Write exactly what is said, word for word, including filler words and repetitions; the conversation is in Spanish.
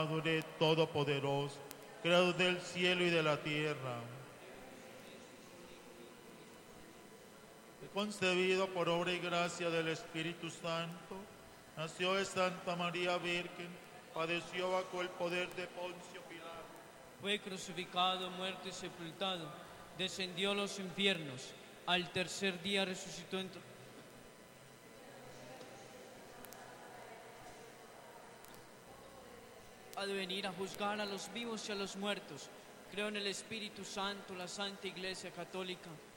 Padre Todopoderoso, creador del cielo y de la tierra, concebido por obra y gracia del Espíritu Santo, nació de Santa María Virgen, padeció bajo el poder de Poncio Pilato, fue crucificado, muerto y sepultado, descendió a los infiernos, al tercer día resucitó entre... ha de venir a juzgar a los vivos y a los muertos. Creo en el Espíritu Santo, la Santa Iglesia Católica,